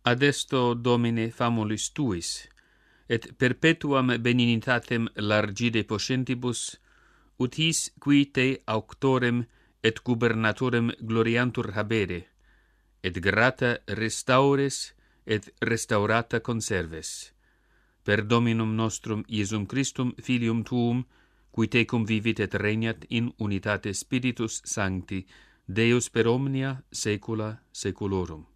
Adesto, Domine, famulis tuis, et perpetuam beninitatem largide poscentibus, ut his qui te auctorem et gubernatorem gloriantur habere, et grata restaures et restaurata conserves. Per Dominum nostrum Iesum Christum, Filium tuum, qui tecum vivit et regnat in unitate Spiritus Sancti, Deus per omnia saecula saeculorum.